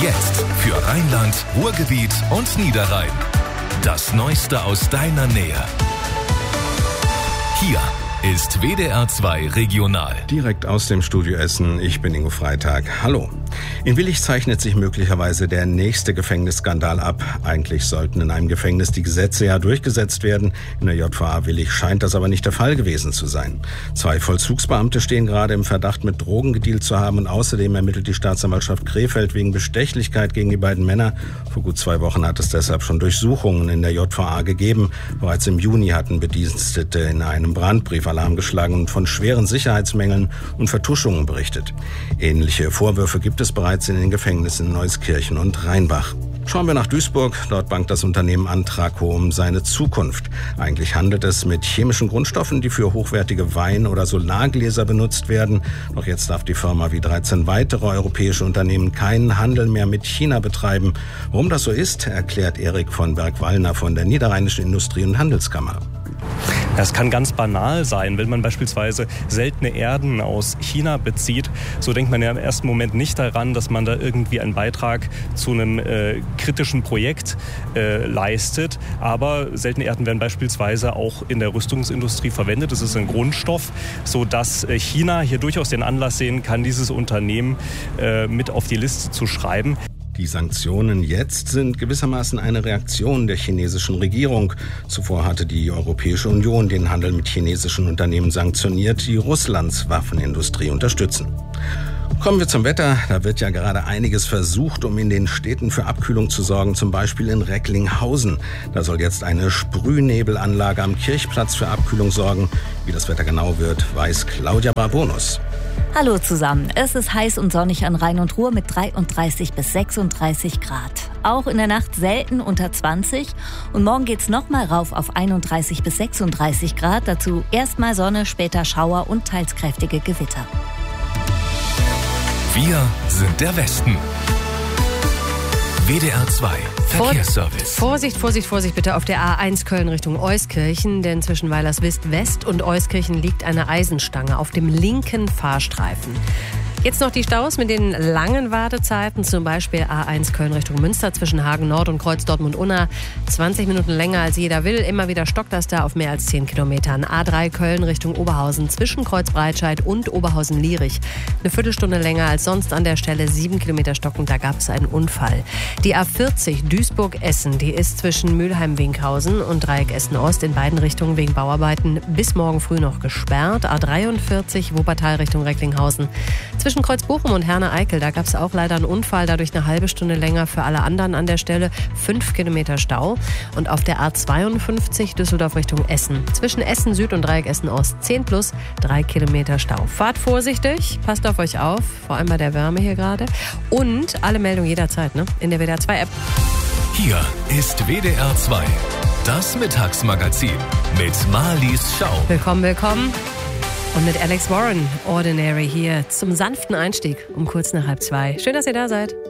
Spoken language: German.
Jetzt für Rheinland, Ruhrgebiet und Niederrhein. Das Neueste aus deiner Nähe. Hier ist WDR 2 Regional. Direkt aus dem Studio Essen, ich bin Ingo Freitag. Hallo. In Willich zeichnet sich möglicherweise der nächste Gefängnisskandal ab. Eigentlich sollten in einem Gefängnis die Gesetze ja durchgesetzt werden. In der JVA Willich scheint das aber nicht der Fall gewesen zu sein. 2 Vollzugsbeamte stehen gerade im Verdacht, mit Drogen gedealt zu haben. Und außerdem ermittelt die Staatsanwaltschaft Krefeld wegen Bestechlichkeit gegen die beiden Männer. Vor gut 2 Wochen hat es deshalb schon Durchsuchungen in der JVA gegeben. Bereits im Juni hatten Bedienstete in einem Brandbrief Alarm geschlagen und von schweren Sicherheitsmängeln und Vertuschungen berichtet. Ähnliche Vorwürfe gibt es bereits in den Gefängnissen Neuskirchen und Rheinbach. Schauen wir nach Duisburg. Dort bangt das Unternehmen Antraco um seine Zukunft. Eigentlich handelt es mit chemischen Grundstoffen, die für hochwertige Wein- oder Solargläser benutzt werden. Doch jetzt darf die Firma wie 13 weitere europäische Unternehmen keinen Handel mehr mit China betreiben. Warum das so ist, erklärt Erik von Berg-Wallner von der Niederrheinischen Industrie- und Handelskammer. Das kann ganz banal sein, wenn man beispielsweise seltene Erden aus China bezieht. So denkt man ja im ersten Moment nicht daran, dass man da irgendwie einen Beitrag zu einem kritischen Projekt leistet. Aber seltene Erden werden beispielsweise auch in der Rüstungsindustrie verwendet. Das ist ein Grundstoff, sodass China hier durchaus den Anlass sehen kann, dieses Unternehmen mit auf die Liste zu schreiben. Die Sanktionen jetzt sind gewissermaßen eine Reaktion der chinesischen Regierung. Zuvor hatte die Europäische Union den Handel mit chinesischen Unternehmen sanktioniert, die Russlands Waffenindustrie unterstützen. Kommen wir zum Wetter. Da wird ja gerade einiges versucht, um in den Städten für Abkühlung zu sorgen, zum Beispiel in Recklinghausen. Da soll jetzt eine Sprühnebelanlage am Kirchplatz für Abkühlung sorgen. Wie das Wetter genau wird, weiß Claudia Barbonus. Hallo zusammen. Es ist heiß und sonnig an Rhein und Ruhr mit 33 bis 36 Grad. Auch in der Nacht selten unter 20. Und morgen geht's nochmal rauf auf 31 bis 36 Grad. Dazu erstmal Sonne, später Schauer und teils kräftige Gewitter. Wir sind der Westen. WDR 2 Verkehrsservice. Vorsicht bitte auf der A1 Köln Richtung Euskirchen, denn zwischen Weilerswist West und Euskirchen liegt eine Eisenstange auf dem linken Fahrstreifen. Jetzt noch die Staus mit den langen Wartezeiten, zum Beispiel A1 Köln Richtung Münster zwischen Hagen Nord und Kreuz Dortmund-Unna. 20 Minuten länger als jeder will. Immer wieder stockt das da auf mehr als 10 Kilometern. A3 Köln Richtung Oberhausen zwischen Kreuz Breitscheid und Oberhausen-Lierich. Eine Viertelstunde länger als sonst an der Stelle. 7 Kilometer stockend, da gab es einen Unfall. Die A40 Duisburg-Essen, die ist zwischen Mülheim-Winkhausen und Dreieck Essen-Ost in beiden Richtungen wegen Bauarbeiten bis morgen früh noch gesperrt. A43 Wuppertal Richtung Recklinghausen. Zwischen Kreuz-Bochum und Herne-Eickel, da gab es auch leider einen Unfall, dadurch eine halbe Stunde länger für alle anderen an der Stelle, 5 Kilometer Stau. Und auf der A52 Düsseldorf Richtung Essen, zwischen Essen Süd und Dreieck Essen Ost, 10 plus, 3 Kilometer Stau. Fahrt vorsichtig, passt auf euch auf, vor allem bei der Wärme hier gerade. Und alle Meldungen jederzeit, in der WDR 2 App. Hier ist WDR 2, das Mittagsmagazin mit Marlies Schau. Willkommen. Und mit Alex Warren, Ordinary hier zum sanften Einstieg um kurz nach 1:30. Schön, dass ihr da seid.